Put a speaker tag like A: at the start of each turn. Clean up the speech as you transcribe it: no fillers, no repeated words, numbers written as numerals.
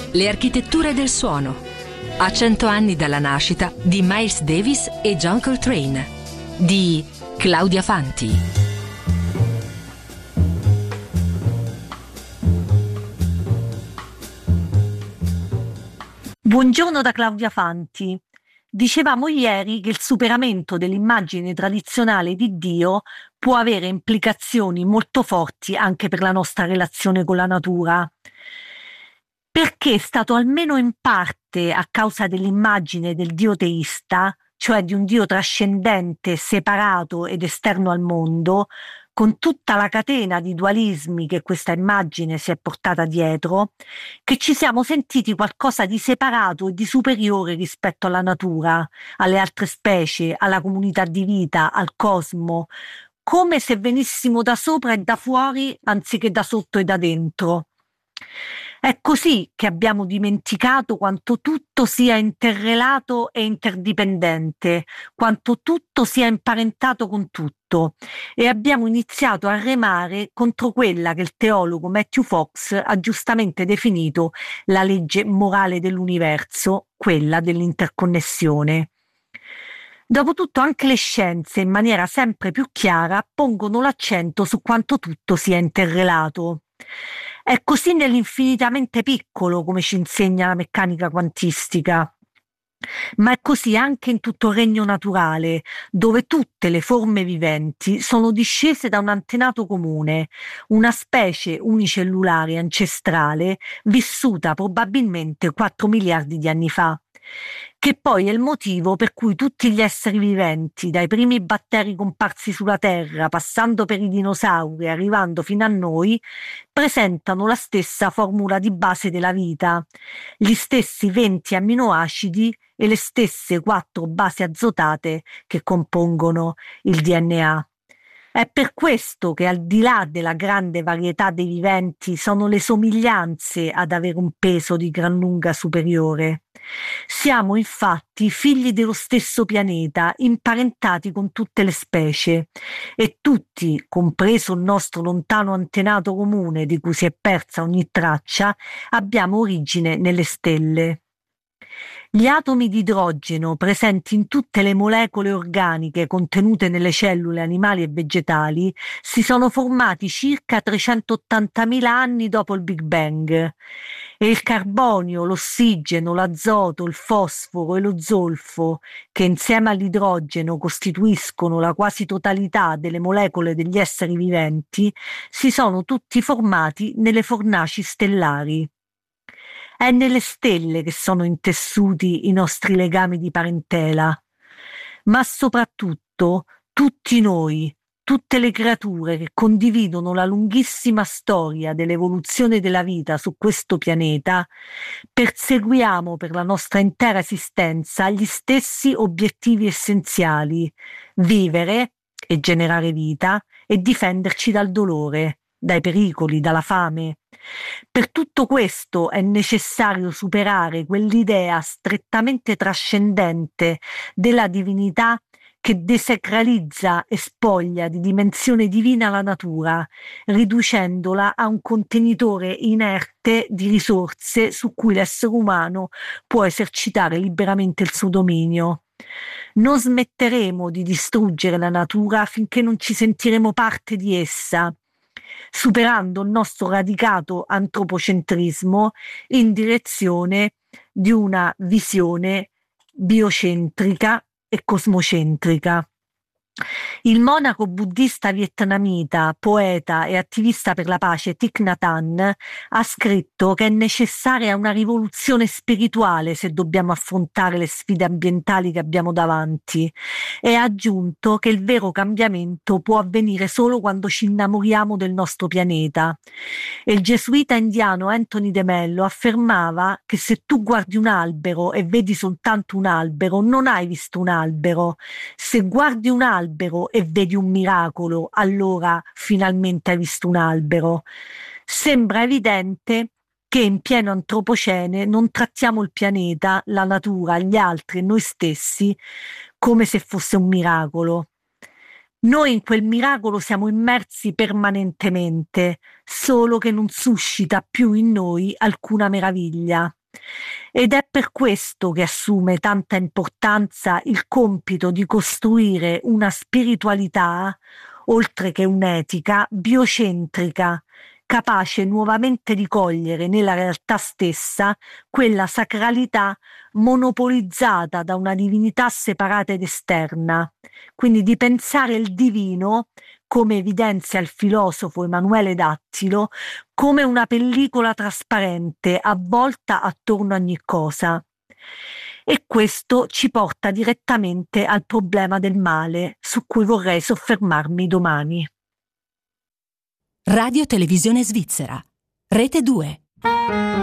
A: Le architetture del suono. A 100 anni dalla nascita di Miles Davis e John Coltrane. Di Claudia Fanti.
B: Buongiorno da Claudia Fanti. Dicevamo ieri che il superamento dell'immagine tradizionale di Dio può avere implicazioni molto forti anche per la nostra relazione con la natura, perché è stato almeno in parte a causa dell'immagine del Dio teista, cioè di un Dio trascendente, separato ed esterno al mondo, con tutta la catena di dualismi che questa immagine si è portata dietro, che ci siamo sentiti qualcosa di separato e di superiore rispetto alla natura, alle altre specie, alla comunità di vita, al cosmo, come se venissimo da sopra e da fuori anziché da sotto e da dentro. È così che abbiamo dimenticato quanto tutto sia interrelato e interdipendente, quanto tutto sia imparentato con tutto, e abbiamo iniziato a remare contro quella che il teologo Matthew Fox ha giustamente definito la legge morale dell'universo, quella dell'interconnessione. Dopotutto anche le scienze, in maniera sempre più chiara, pongono l'accento su quanto tutto sia interrelato. È così nell'infinitamente piccolo, come ci insegna la meccanica quantistica, ma è così anche in tutto il regno naturale, dove tutte le forme viventi sono discese da un antenato comune, una specie unicellulare ancestrale vissuta probabilmente 4 miliardi di anni fa, che poi è il motivo per cui tutti gli esseri viventi, dai primi batteri comparsi sulla Terra, passando per i dinosauri, arrivando fino a noi, presentano la stessa formula di base della vita, gli stessi 20 amminoacidi e le stesse 4 basi azotate che compongono il DNA. È per questo che, al di là della grande varietà dei viventi, sono le somiglianze ad avere un peso di gran lunga superiore. Siamo infatti figli dello stesso pianeta, imparentati con tutte le specie, e tutti, compreso il nostro lontano antenato comune di cui si è persa ogni traccia, abbiamo origine nelle stelle. Gli atomi di idrogeno presenti in tutte le molecole organiche contenute nelle cellule animali e vegetali si sono formati circa 380.000 anni dopo il Big Bang, e il carbonio, l'ossigeno, l'azoto, il fosforo e lo zolfo, che insieme all'idrogeno costituiscono la quasi totalità delle molecole degli esseri viventi, si sono tutti formati nelle fornaci stellari. È nelle stelle che sono intessuti i nostri legami di parentela, ma soprattutto tutti noi, tutte le creature che condividono la lunghissima storia dell'evoluzione della vita su questo pianeta, perseguiamo per la nostra intera esistenza gli stessi obiettivi essenziali: vivere e generare vita e difenderci dal dolore, dai pericoli, dalla fame. Per tutto questo è necessario superare quell'idea strettamente trascendente della divinità che desacralizza e spoglia di dimensione divina la natura, riducendola a un contenitore inerte di risorse su cui l'essere umano può esercitare liberamente il suo dominio. Non smetteremo di distruggere la natura finché non ci sentiremo parte di essa, superando il nostro radicato antropocentrismo in direzione di una visione biocentrica e cosmocentrica. Il monaco buddista vietnamita, poeta e attivista per la pace Thich Nhat Hanh ha scritto che è necessaria una rivoluzione spirituale se dobbiamo affrontare le sfide ambientali che abbiamo davanti, e ha aggiunto che il vero cambiamento può avvenire solo quando ci innamoriamo del nostro pianeta. E il gesuita indiano Anthony de Mello affermava che se tu guardi un albero e vedi soltanto un albero, non hai visto un albero. Se guardi un albero e vedi un miracolo, allora finalmente hai visto un albero. Sembra evidente che in pieno antropocene non trattiamo il pianeta, la natura, gli altri e noi stessi come se fosse un miracolo. Noi in quel miracolo siamo immersi permanentemente, solo che non suscita più in noi alcuna meraviglia. Ed è per questo che assume tanta importanza il compito di costruire una spiritualità, oltre che un'etica, biocentrica, capace nuovamente di cogliere nella realtà stessa quella sacralità monopolizzata da una divinità separata ed esterna, quindi di pensare il divino, come evidenzia il filosofo Emanuele Dattilo, come una pellicola trasparente avvolta attorno a ogni cosa. E questo ci porta direttamente al problema del male, su cui vorrei soffermarmi domani.
A: Radio Televisione Svizzera, Rete 2.